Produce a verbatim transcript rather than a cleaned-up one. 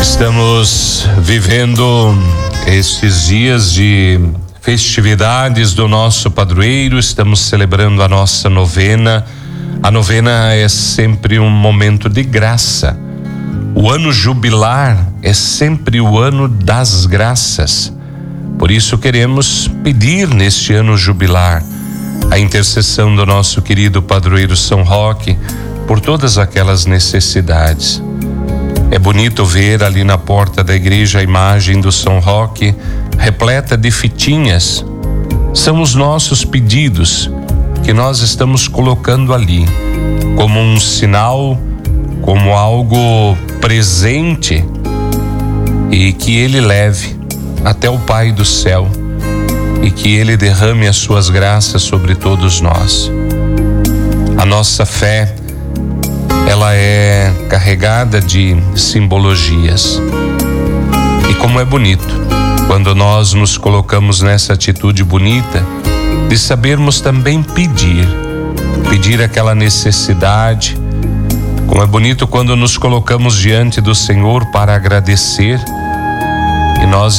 Estamos vivendo estes dias de festividades do nosso padroeiro, estamos celebrando a nossa novena. A novena é sempre um momento de graça. O ano jubilar é sempre o ano das graças. Por isso queremos pedir neste ano jubilar a intercessão do nosso querido padroeiro São Roque por todas aquelas necessidades. É bonito ver ali na porta da igreja a imagem do São Roque repleta de fitinhas. São os nossos pedidos que nós estamos colocando ali como um sinal, como algo presente, e que ele leve até o Pai do céu e que ele derrame as suas graças sobre todos nós. A nossa fé, ela é carregada de simbologias. E como é bonito quando nós nos colocamos nessa atitude bonita de sabermos também pedir, pedir aquela necessidade. Como é bonito quando nos colocamos diante do Senhor para agradecer, e nós